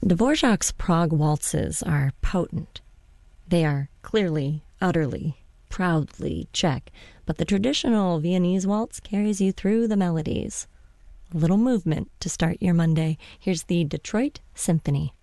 Dvorak's Prague waltzes are potent. They are clearly, utterly, proudly Czech, but the traditional Viennese waltz carries you through the melodies. A little movement to start your Monday. Here's the Detroit Symphony.